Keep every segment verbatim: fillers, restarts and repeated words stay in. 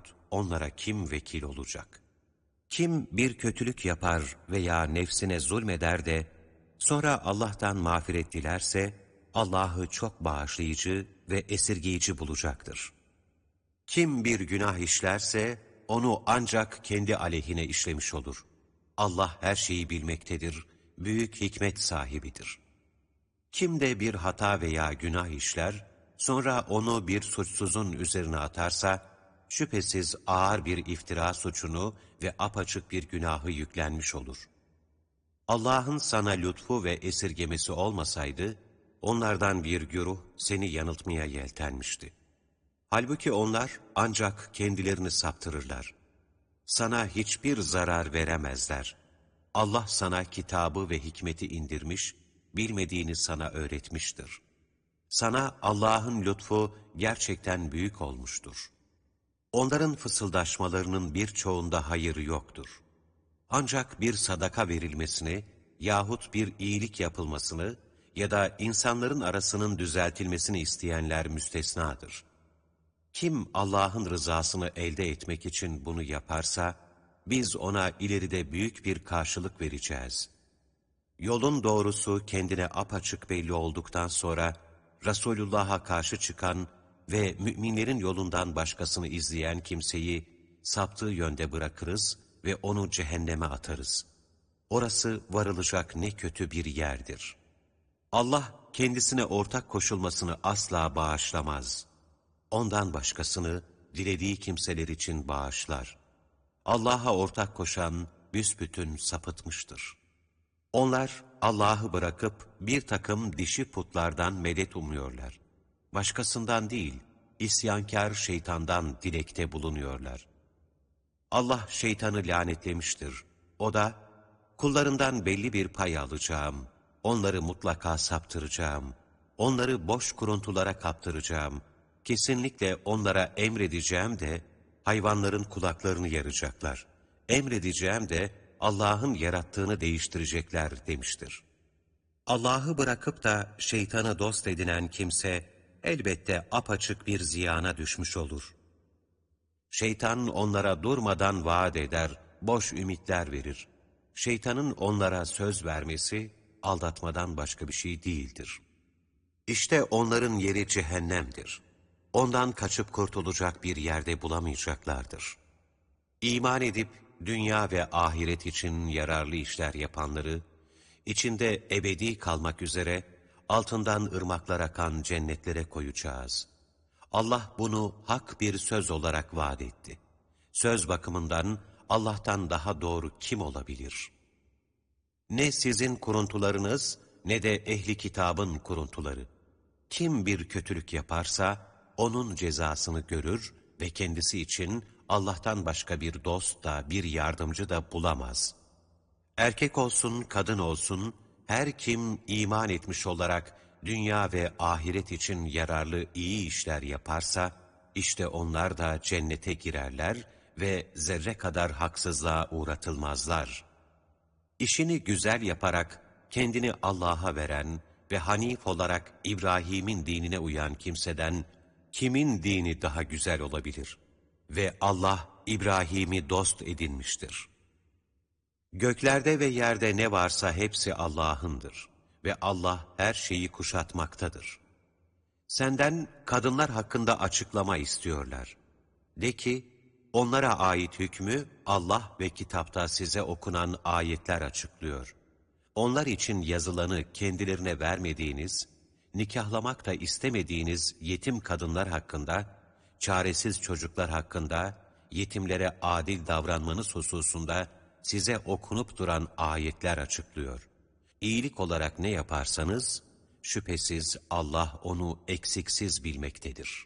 yahut onlara kim vekil olacak? Kim bir kötülük yapar veya nefsine zulmeder de sonra Allah'tan mağfiret dilerse Allah'ı çok bağışlayıcı ve esirgeyici bulacaktır. Kim bir günah işlerse onu ancak kendi aleyhine işlemiş olur. Allah her şeyi bilmektedir, büyük hikmet sahibidir. Kim de bir hata veya günah işler, sonra onu bir suçsuzun üzerine atarsa, şüphesiz ağır bir iftira suçunu ve apaçık bir günahı yüklenmiş olur. Allah'ın sana lütfu ve esirgemesi olmasaydı, onlardan bir güruh seni yanıltmaya yeltenmişti. Halbuki onlar ancak kendilerini saptırırlar. Sana hiçbir zarar veremezler. Allah sana kitabı ve hikmeti indirmiş, bilmediğini sana öğretmiştir. Sana Allah'ın lütfu gerçekten büyük olmuştur. Onların fısıldaşmalarının birçoğunda hayır yoktur. Ancak bir sadaka verilmesini yahut bir iyilik yapılmasını ya da insanların arasının düzeltilmesini isteyenler müstesnadır. Kim Allah'ın rızasını elde etmek için bunu yaparsa, biz ona ileride büyük bir karşılık vereceğiz. Yolun doğrusu kendine apaçık belli olduktan sonra, Resulullah'a karşı çıkan ve müminlerin yolundan başkasını izleyen kimseyi saptığı yönde bırakırız ve onu cehenneme atarız. Orası varılacak ne kötü bir yerdir. Allah kendisine ortak koşulmasını asla bağışlamaz. Ondan başkasını dilediği kimseler için bağışlar. Allah'a ortak koşan büsbütün sapıtmıştır. Onlar Allah'ı bırakıp bir takım dişi putlardan medet umuyorlar. Başkasından değil, isyankâr şeytandan dilekte bulunuyorlar. Allah şeytanı lanetlemiştir. O da, kullarından belli bir pay alacağım, onları mutlaka saptıracağım, onları boş kuruntulara kaptıracağım, kesinlikle onlara emredeceğim de, hayvanların kulaklarını yaracaklar. Emredeceğim de, Allah'ın yarattığını değiştirecekler demiştir. Allah'ı bırakıp da şeytanı dost edinen kimse, elbette apaçık bir ziyana düşmüş olur. Şeytan onlara durmadan vaat eder, boş ümitler verir. Şeytanın onlara söz vermesi, aldatmadan başka bir şey değildir. İşte onların yeri cehennemdir. Ondan kaçıp kurtulacak bir yerde bulamayacaklardır. İman edip, dünya ve ahiret için yararlı işler yapanları, içinde ebedi kalmak üzere, altından ırmaklar akan cennetlere koyacağız. Allah bunu hak bir söz olarak vaat etti. Söz bakımından Allah'tan daha doğru kim olabilir? Ne sizin kuruntularınız ne de ehli kitabın kuruntuları. Kim bir kötülük yaparsa onun cezasını görür ve kendisi için Allah'tan başka bir dost da bir yardımcı da bulamaz. Erkek olsun, kadın olsun, her kim iman etmiş olarak dünya ve ahiret için yararlı iyi işler yaparsa, işte onlar da cennete girerler ve zerre kadar haksızlığa uğratılmazlar. İşini güzel yaparak kendini Allah'a veren ve Hanif olarak İbrahim'in dinine uyan kimseden kimin dini daha güzel olabilir? Ve Allah İbrahim'i dost edinmiştir. Göklerde ve yerde ne varsa hepsi Allah'ındır ve Allah her şeyi kuşatmaktadır. Senden kadınlar hakkında açıklama istiyorlar. De ki, onlara ait hükmü Allah ve kitapta size okunan ayetler açıklıyor. Onlar için yazılanı kendilerine vermediğiniz, nikahlamak da istemediğiniz yetim kadınlar hakkında, çaresiz çocuklar hakkında, yetimlere adil davranmanız hususunda size okunup duran ayetler açıklıyor. İyilik olarak ne yaparsanız, şüphesiz Allah onu eksiksiz bilmektedir.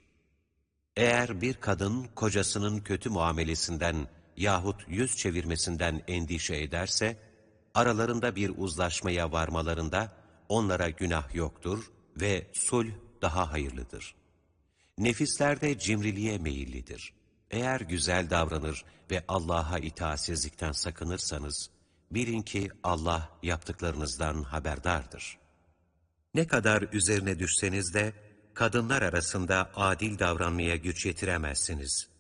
Eğer bir kadın kocasının kötü muamelesinden yahut yüz çevirmesinden endişe ederse, aralarında bir uzlaşmaya varmalarında onlara günah yoktur ve sulh daha hayırlıdır. Nefisler de cimriliğe meyillidir. Eğer güzel davranır ve Allah'a itaatsizlikten sakınırsanız, bilin ki Allah yaptıklarınızdan haberdardır. Ne kadar üzerine düşseniz de, kadınlar arasında adil davranmaya güç yetiremezsiniz.